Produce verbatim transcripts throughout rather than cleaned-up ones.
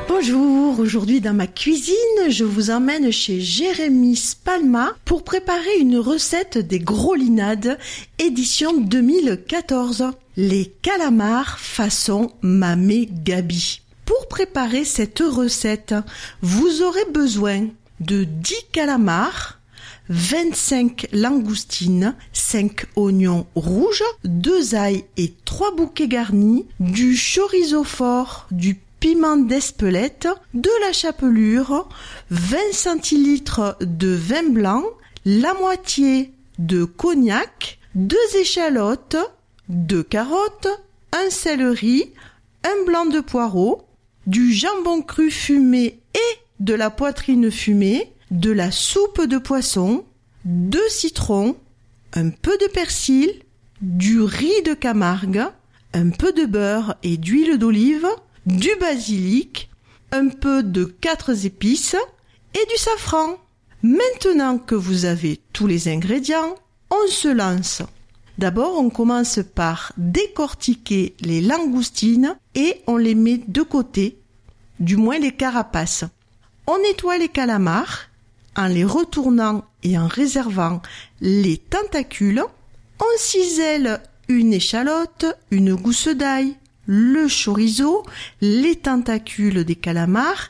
Bonjour, aujourd'hui dans ma cuisine, je vous emmène chez Jérémy Spalma pour préparer une recette des Grolinades, édition deux mille quatorze. Les calamars façon Mamé Gabi. Pour préparer cette recette, vous aurez besoin de dix calamars, vingt-cinq langoustines, cinq oignons rouges, deux ails et trois bouquets garnis, du chorizo fort, du piment d'Espelette, de la chapelure, vingt centilitres de vin blanc, la moitié de cognac, deux échalotes, deux carottes, un céleri, un blanc de poireau, du jambon cru fumé et de la poitrine fumée, de la soupe de poisson, deux citrons, un peu de persil, du riz de Camargue, un peu de beurre et d'huile d'olive, du basilic, un peu de quatre épices et du safran. Maintenant que vous avez tous les ingrédients, on se lance. D'abord, on commence par décortiquer les langoustines et on les met de côté, du moins les carapaces. On nettoie les calamars en les retournant et en réservant les tentacules. On cisèle une échalote, une gousse d'ail, le chorizo, les tentacules des calamars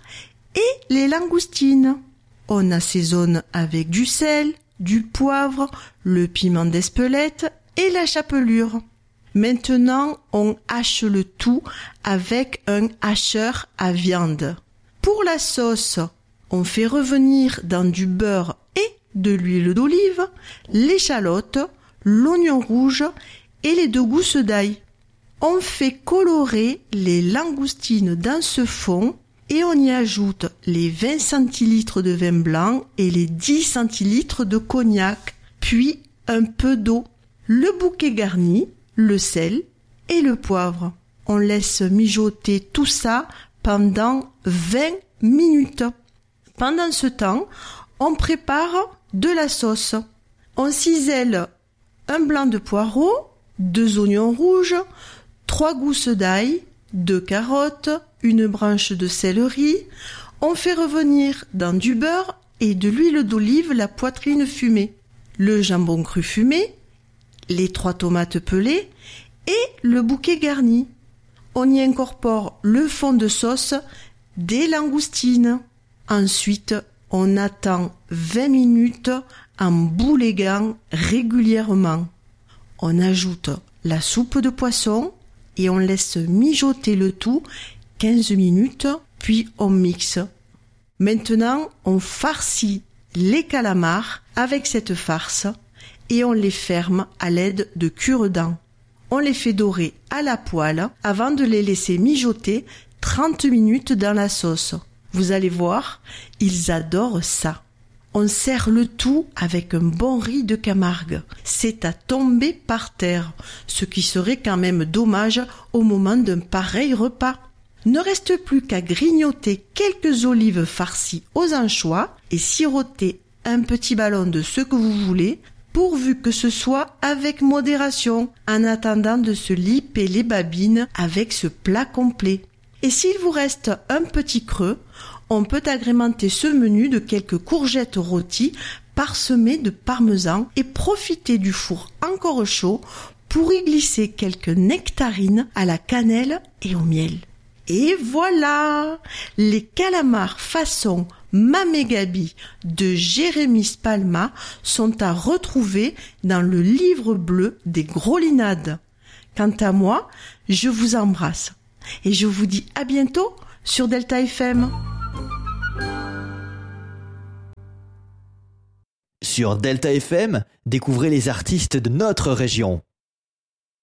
et les langoustines. On assaisonne avec du sel, du poivre, le piment d'Espelette et la chapelure. Maintenant, on hache le tout avec un hacheur à viande. Pour la sauce, on fait revenir dans du beurre et de l'huile d'olive l'échalote, l'oignon rouge et les deux gousses d'ail. On fait colorer les langoustines dans ce fond et on y ajoute les vingt centilitres de vin blanc et les dix centilitres de cognac, puis un peu d'eau, le bouquet garni, le sel et le poivre. On laisse mijoter tout ça pendant vingt minutes. Pendant ce temps, on prépare de la sauce. On cisèle un blanc de poireau, deux oignons rouges, trois gousses d'ail, deux carottes, une branche de céleri. On fait revenir dans du beurre et de l'huile d'olive la poitrine fumée, le jambon cru fumé, les trois tomates pelées et le bouquet garni. On y incorpore le fond de sauce des langoustines. Ensuite, on attend vingt minutes en bouléguant régulièrement. On ajoute la soupe de poisson et on laisse mijoter le tout quinze minutes, puis on mixe. Maintenant, on farcit les calamars avec cette farce et on les ferme à l'aide de cure-dents. On les fait dorer à la poêle avant de les laisser mijoter trente minutes dans la sauce. Vous allez voir, ils adorent ça. On sert le tout avec un bon riz de Camargue. C'est à tomber par terre, ce qui serait quand même dommage au moment d'un pareil repas. Ne reste plus qu'à grignoter quelques olives farcies aux anchois et siroter un petit ballon de ce que vous voulez, pourvu que ce soit avec modération, en attendant de se liper les babines avec ce plat complet. Et s'il vous reste un petit creux, on peut agrémenter ce menu de quelques courgettes rôties parsemées de parmesan et profiter du four encore chaud pour y glisser quelques nectarines à la cannelle et au miel. Et voilà, les calamars façon Mamé Gabi de Jérémy Spalma sont à retrouver dans le livre bleu des Grolinades. Quant à moi, je vous embrasse et je vous dis à bientôt sur Delta F M. Sur Delta F M, découvrez les artistes de notre région.